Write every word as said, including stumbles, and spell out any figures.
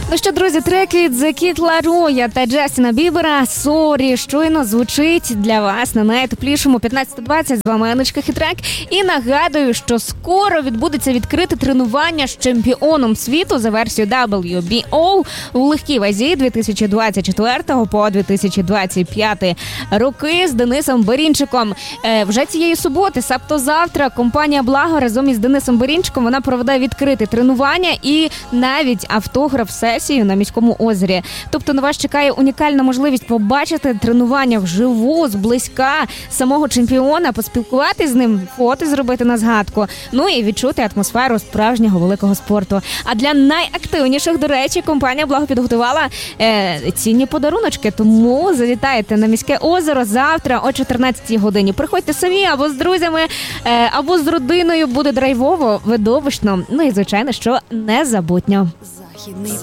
Ну що, друзі, треки від The Kid Laroi та Джастіна Бібера «Sorry» щойно звучить для вас на найтеплішому п'ятнадцята двадцять. З вами Анечка Хитрак. І нагадую, що скоро відбудеться відкрите тренування з чемпіоном світу за версією дабл ю бі о у легкій вазі дві тисячі двадцять четвертого по дві тисячі двадцять п'ятий роки з Денисом Берінчиком. Е, вже цієї суботи, себто завтра, компанія «Благо» разом із Денисом Берінчиком вона проведе відкрите тренування і навіть автограф-сесію на міському озері. Тобто на вас чекає унікальна можливість побачити тренування вживу, зблизька самого чемпіона, поспілкуватися з ним, фото зробити на згадку, ну і відчути атмосферу справжнього великого спорту. А для найактивніших, до речі, компанія «Благо» підготувала е, цінні подаруночки, тому завітайте на міське озеро завтра о чотирнадцятій годині. Приходьте самі або з друзями, е, або з родиною, буде драйвово, видовищно, ну і, звичайно, що незабутньо. Західний